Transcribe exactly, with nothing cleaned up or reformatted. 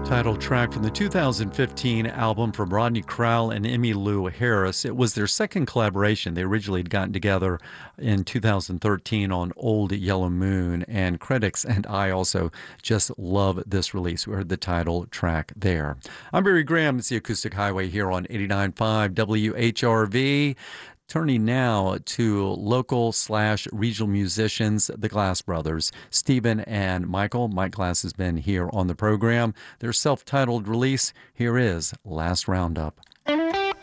Self-titled track from the two thousand fifteen album from Rodney Crowell and Emmylou Harris. It was their second collaboration. They originally had gotten together in two thousand thirteen on Old Yellow Moon, and critics and I also just love this release. We heard the title track there. I'm Barry Graham. It's the Acoustic Highway here on eighty-nine point five W H R V. Turning now to local slash regional musicians, the Glass Brothers, Stephen and Michael. Mike Glass has been here on the program. Their self-titled release, here is Last Roundup.